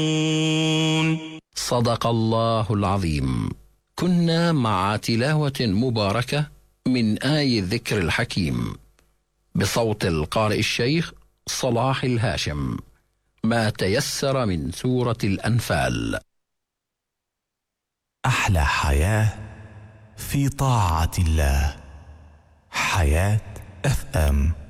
صدق الله العظيم. كنا مع تلاوة مباركة من آي الذكر الحكيم بصوت القارئ الشيخ صلاح الهاشم، ما تيسر من سورة الأنفال. أحلى حياة في طاعة الله. حياة FM.